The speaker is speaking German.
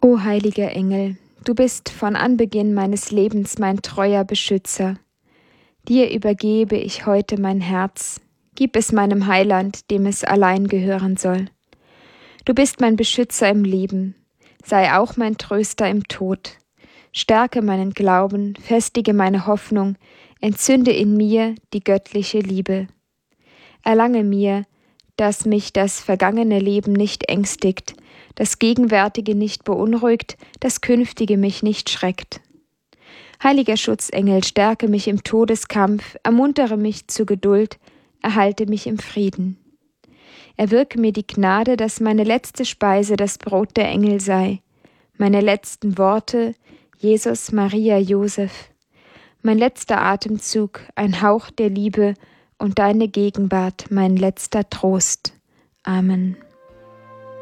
O heiliger Engel, du bist von Anbeginn meines Lebens mein treuer Beschützer. Dir übergebe ich heute mein Herz, gib es meinem Heiland, dem es allein gehören soll. Du bist mein Beschützer im Leben, sei auch mein Tröster im Tod. Stärke meinen Glauben, festige meine Hoffnung, entzünde in mir die göttliche Liebe. Erlange mir, dass mich das vergangene Leben nicht ängstigt, das Gegenwärtige nicht beunruhigt, das Künftige mich nicht schreckt. Heiliger Schutzengel, stärke mich im Todeskampf, ermuntere mich zur Geduld, erhalte mich im Frieden. Erwirke mir die Gnade, dass meine letzte Speise das Brot der Engel sei, meine letzten Worte, Jesus, Maria, Josef, mein letzter Atemzug, ein Hauch der Liebe und deine Gegenwart, mein letzter Trost. Amen.